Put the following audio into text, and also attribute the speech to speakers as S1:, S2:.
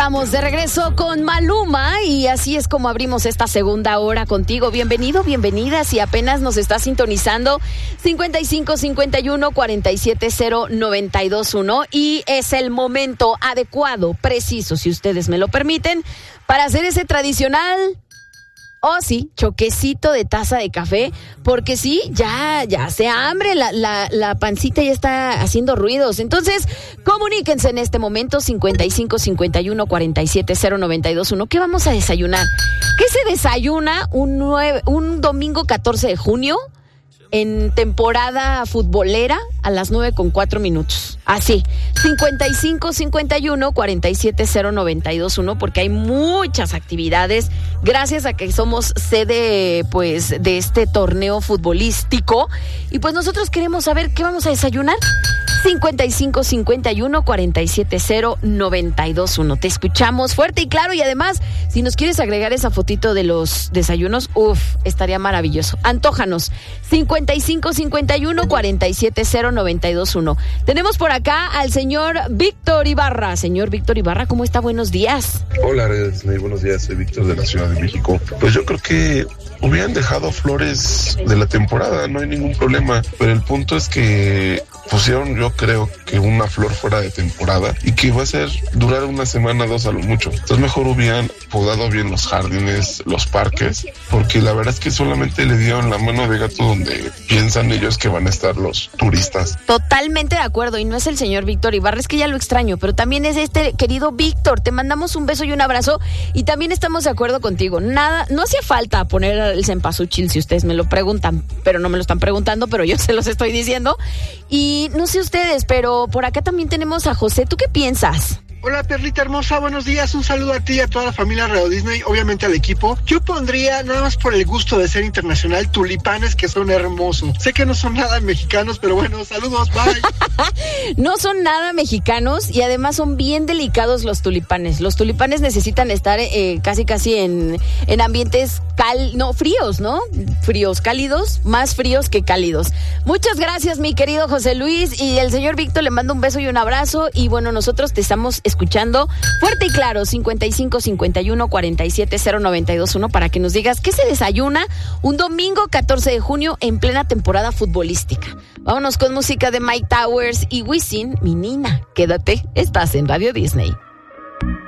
S1: estamos de regreso con Maluma y así es como abrimos esta segunda hora contigo. Bienvenido, bienvenida. Si apenas nos está sintonizando, 55 51 47 0 921 y es el momento adecuado, preciso, si ustedes me lo permiten, para hacer ese tradicional... Oh, sí, choquecito de taza de café, porque sí, ya hace hambre, la pancita ya está haciendo ruidos. Entonces, comuníquense en este momento, 55 51 47 0 921. ¿Qué vamos a desayunar? ¿Qué se desayuna un domingo 14 de junio? En temporada futbolera a las 9:04. Así, 55 51 47 0 921, porque hay muchas actividades gracias a que somos sede pues de este torneo futbolístico y pues nosotros queremos saber qué vamos a desayunar. 55 51 47 0 921. Te escuchamos fuerte y claro y además, si nos quieres agregar esa fotito de los desayunos, estaría maravilloso. Antójanos. 55 51 47 0 921. Tenemos por acá al señor Víctor Ibarra. Señor Víctor Ibarra, ¿cómo está? Buenos días.
S2: Hola, Disney, buenos días. Soy Víctor de la Ciudad de México. Pues yo creo que hubieran dejado flores de la temporada, no hay ningún problema, pero el punto es que pusieron, yo creo que una flor fuera de temporada y que va a ser durar una semana, dos a lo mucho. Entonces mejor hubieran podado bien los jardines, los parques, porque la verdad es que solamente le dieron la mano de gato donde piensan ellos que van a estar los turistas.
S1: Totalmente de acuerdo, y no es el señor Víctor Ibarra, es que ya lo extraño, pero también es este querido Víctor. Te mandamos un beso y un abrazo y también estamos de acuerdo contigo. Nada, no hacía falta poner el cempasúchil si ustedes me lo preguntan, pero no me lo están preguntando, pero yo se los estoy diciendo. Y no sé ustedes, pero por acá también tenemos a José. ¿Tú qué piensas?
S3: Hola, Perlita hermosa, buenos días, un saludo a ti y a toda la familia Radio Disney, obviamente al equipo. Yo pondría, nada más por el gusto de ser internacional, tulipanes que son hermosos. Sé que no son nada mexicanos, pero bueno, saludos, bye.
S1: No son nada mexicanos y además son bien delicados los tulipanes. Los tulipanes necesitan estar casi en ambientes fríos, ¿no? Fríos, cálidos, más fríos que cálidos. Muchas gracias, mi querido José Luis, y el señor Víctor le mando un beso y un abrazo y bueno, nosotros te estamos escuchando fuerte y claro, 55 51 47 0 921 para que nos digas qué se desayuna un domingo 14 de junio en plena temporada futbolística. Vámonos con música de Mike Towers y Wisin, mi nina. Quédate, estás en Radio Disney.